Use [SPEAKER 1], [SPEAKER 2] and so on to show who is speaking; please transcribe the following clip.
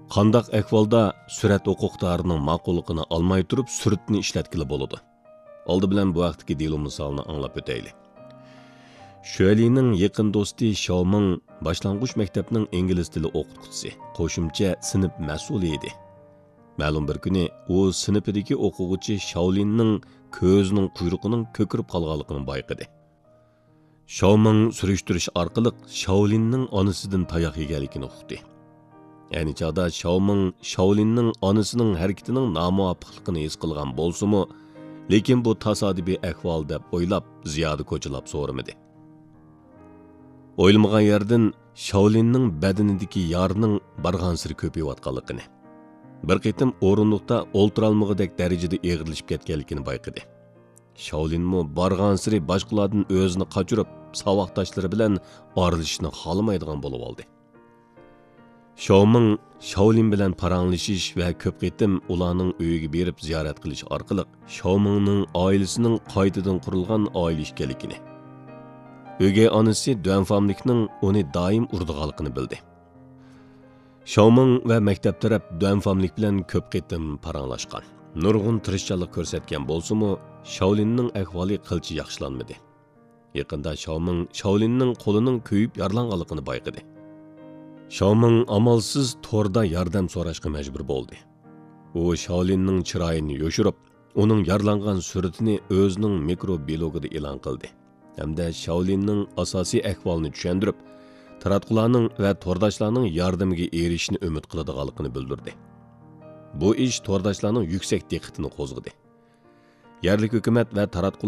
[SPEAKER 1] Qandaq ahvolda surat huquqdorining ma'qulligini olmay turib suratni ishlatkili bo'ladi. Oldi bilan bu vaqtdagi delo misolini anglab o'taylik. Shualining yaqin do'sti Xiaoming boshlang'ich maktabning ingliz tili o'qituvchisi, qo'shimcha sinf mas'uli edi. Ma'lum bir kuni u sinfidagi o'quvchi Shaolinning ko'zining quyruqining ko'kirib qolganligini bayqadi. Xiaoming surishtirish orqali Shaolinning onasidan tayoq yeganligini uqdi. Ayni chog'da Xiaoming Shaolinning onasining harakatining nomuvofiqligini his qilgan bo'lsa-mu, lekin bu tasodifiy ahvol deb o'ylab ziyoda ko'chilab so'ramadi. O'ylamagan yerdan Shaolinning badanidagi yorning barg'ansiri ko'payayotganligini, bir qitim o'rindiqda o'ltirolmag'idek darajada eg'irlashib ketganligini bayqadi. Shaolinmi barg'ansiri boshqalardan o'zini qochirib, savoqdoshlari bilan orilishni xohlamaydigan bo'lib oldi. Xiaoming Shaolin bilan paranglashish va ko'p qitim ularning uyiga berib ziyorat qilish orqali Xiaomingning oilasining qaytadan qurilgan oila ekanligini, o'gay onasi Duanfamlikning uni doim urdiganligini bildi. Xiaoming va maktab taraf Duanfamlik bilan ko'p qitim paranglashgan. Nurg'un tirishchilik ko'rsatgan bo'lsa-mu, Shaolinning ahvoli qilchi yaxshilanmadi. Yaqinda Xiaoming Shaolinning qo'lining kuyib yaralanganligini bayqadi. Xiaoming amalsiz torda yordam so'rashga majbur bo'ldi. U Shaolinning chiroyini yo'shirib, uning yaralangan suratini o'zining mikroblogida e'lon qildi. Hamda Shaolinning asosiy ahvolini tushuntirib, taratqularning va tordashlarning yordamiga erishishni umid qiladiganligini bildirdi. Bu ish tordashlarning yuksak diqqatini qo'zg'adi. Yerlik hukumat va taratqular